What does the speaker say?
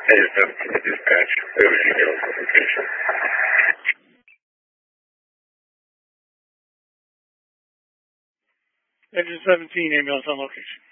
Engine 17 to dispatch. Over to your location. Engine 17, ambulance on location.